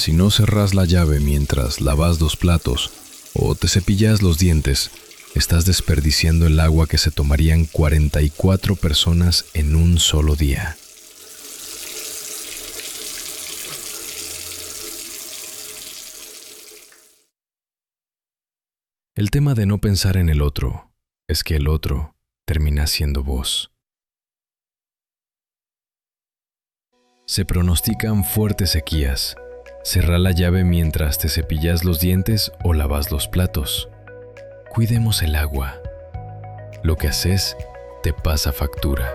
Si no cerrás la llave mientras lavas los platos o te cepillas los dientes, estás desperdiciando el agua que se tomarían 44 personas en un solo día. El tema de no pensar en el otro es que el otro termina siendo vos. Se pronostican fuertes sequías. Cerrá la llave mientras te cepillas los dientes o lavas los platos. Cuidemos el agua. Lo que haces te pasa factura.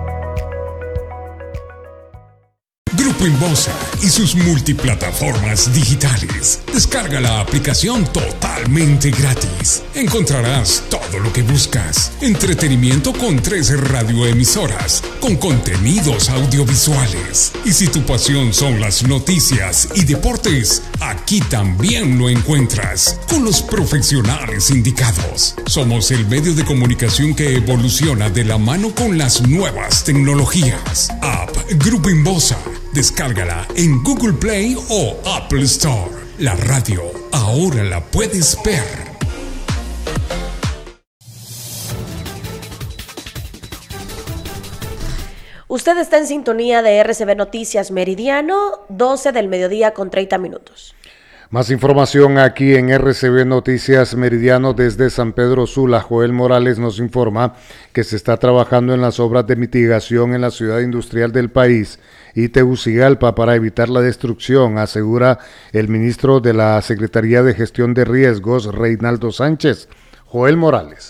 Grupo Inbosa y sus multiplataformas digitales. Descarga la aplicación totalmente gratis. Encontrarás todo lo que buscas. Entretenimiento con 13 radioemisoras, con contenidos audiovisuales. Y si tu pasión son las noticias y deportes, aquí también lo encuentras, con los profesionales indicados. Somos el medio de comunicación que evoluciona de la mano con las nuevas tecnologías. App Grupo Inbosa. Descárgala en Google Play o Apple Store. La radio ahora la puedes ver. Usted está en sintonía de RCB Noticias Meridiano, 12 del mediodía con 30 minutos. Más información aquí en RCB Noticias Meridiano desde San Pedro Sula. Joel Morales nos informa que se está trabajando en las obras de mitigación en la ciudad industrial del país y Tegucigalpa para evitar la destrucción, asegura el ministro de la Secretaría de Gestión de Riesgos, Reinaldo Sánchez. Joel Morales.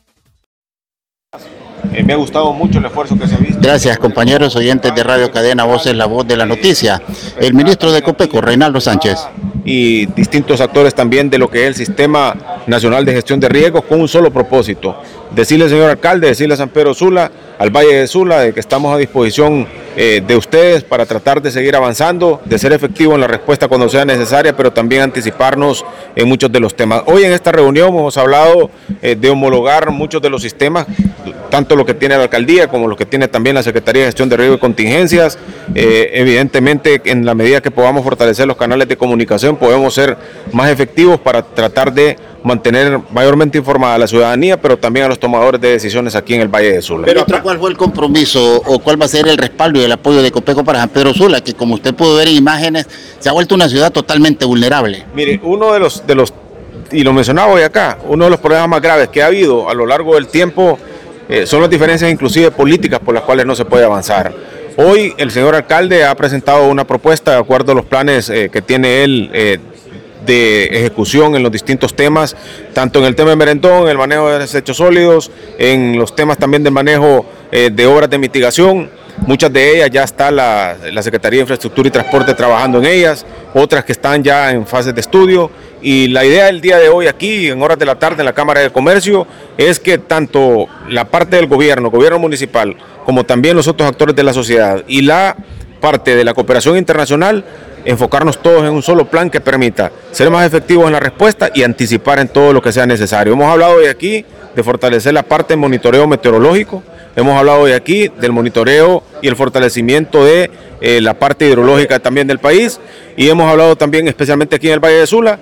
Me ha gustado mucho el esfuerzo que se ha visto. Gracias, compañeros oyentes de Radio Cadena Voz es la voz de la noticia. El ministro de Copeco, Reinaldo Sánchez. Y distintos actores también de lo que es el Sistema Nacional de Gestión de Riesgos con un solo propósito. Decirle, señor alcalde, decirle a San Pedro Sula, al Valle de Sula, de que estamos a disposición de ustedes para tratar de seguir avanzando, de ser efectivo en la respuesta cuando sea necesaria, pero también anticiparnos en muchos de los temas. Hoy en esta reunión hemos hablado de homologar muchos de los sistemas, tanto lo que tiene la alcaldía como lo que tiene también la Secretaría de Gestión de Riesgo y Contingencias. Evidentemente, en la medida que podamos fortalecer los canales de comunicación, podemos ser más efectivos para tratar de mantener mayormente informada a la ciudadanía, pero también a los tomadores de decisiones aquí en el Valle de Sula. Pero ¿cuál fue el compromiso o cuál va a ser el respaldo y el apoyo de Copeco para San Pedro Sula, que como usted pudo ver en imágenes, se ha vuelto una ciudad totalmente vulnerable? Mire, uno de los y lo mencionaba hoy acá, uno de los problemas más graves que ha habido a lo largo del tiempo son las diferencias inclusive políticas por las cuales no se puede avanzar. Hoy el señor alcalde ha presentado una propuesta de acuerdo a los planes que tiene él de ejecución en los distintos temas, tanto en el tema de Merendón, en el manejo de desechos sólidos, en los temas también de manejo de obras de mitigación. Muchas de ellas ya está la Secretaría de Infraestructura y Transporte trabajando en ellas, otras que están ya en fases de estudio. Y la idea del día de hoy aquí, en horas de la tarde en la Cámara de Comercio, es que tanto la parte del gobierno municipal, como también los otros actores de la sociedad y la parte de la cooperación internacional, enfocarnos todos en un solo plan que permita ser más efectivos en la respuesta y anticipar en todo lo que sea necesario. Hemos hablado hoy aquí de fortalecer la parte de monitoreo meteorológico, hemos hablado hoy aquí del monitoreo y el fortalecimiento de la parte hidrológica también del país, y hemos hablado también especialmente aquí en el Valle de Sula